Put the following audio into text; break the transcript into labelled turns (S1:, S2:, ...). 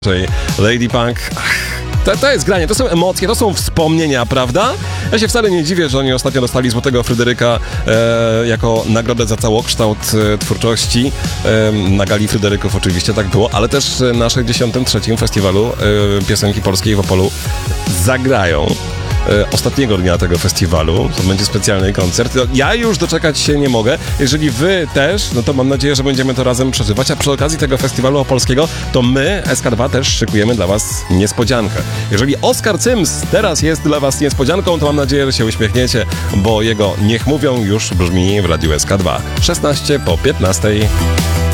S1: Czyli Lady Punk. To jest granie, to są emocje, to są wspomnienia, prawda? Ja się wcale nie dziwię, że oni ostatnio dostali Złotego Fryderyka jako nagrodę za całokształt twórczości. Na gali Fryderyków oczywiście tak było, ale też na 63. Festiwalu Piosenki Polskiej w Opolu zagrają ostatniego dnia tego festiwalu. To będzie specjalny koncert. Ja już doczekać się nie mogę. Jeżeli wy też, no to mam nadzieję, że będziemy to razem przeżywać, a przy okazji tego festiwalu opolskiego to my, SK2, też szykujemy dla was niespodziankę. Jeżeli Oskar Cyms teraz jest dla was niespodzianką, to mam nadzieję, że się uśmiechniecie, bo jego Niech Mówią już brzmi w radiu SK2. 16 po 15.